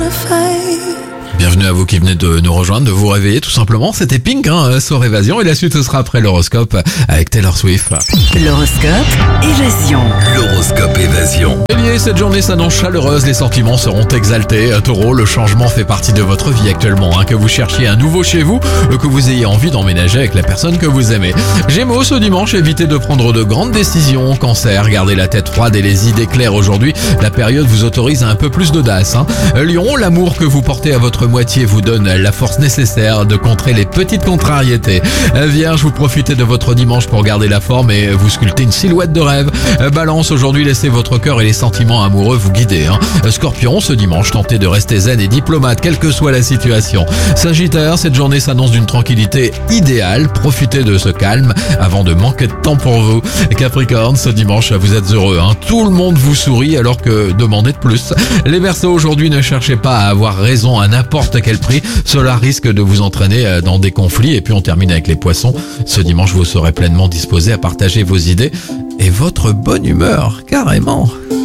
Bienvenue à vous qui venez de nous rejoindre, de vous réveiller tout simplement. C'était Pink, sur Évasion, et la suite ce sera après l'horoscope avec Taylor Swift. L'horoscope Évasion. L'horoscope Évasion. Bélier, cette journée s'annonce chaleureuse, les sentiments seront exaltés. Taureau, le changement fait partie de votre vie actuellement, que vous cherchiez un nouveau chez vous, que vous ayez envie d'emménager avec la personne que vous aimez. Gémeaux, ce dimanche, évitez de prendre de grandes décisions. Cancer, gardez la tête froide et les idées claires aujourd'hui. La période vous autorise à un peu plus d'audace. Lion, l'amour que vous portez à votre moitié vous donne la force nécessaire de contrer les petites contrariétés. Vierge, vous profitez de votre dimanche pour garder la forme et vous sculptez une silhouette de rêve. Balance, aujourd'hui laissez votre cœur et les sentiments amoureux vous guider. Scorpion, ce dimanche, tentez de rester zen et diplomate quelle que soit la situation. Sagittaire, cette journée s'annonce d'une tranquillité idéale. Profitez de ce calme avant de manquer de temps pour vous. Capricorne, ce dimanche, vous êtes heureux. Tout le monde vous sourit alors que demandez de plus. Les Verseaux, aujourd'hui, ne cherchez pas à avoir raison à n'importe quel prix. Cela risque de vous entraîner dans des conflits. Et puis on termine avec les Poissons. Ce dimanche, vous serez pleinement disposé à partager vos idées et votre bonne humeur, carrément.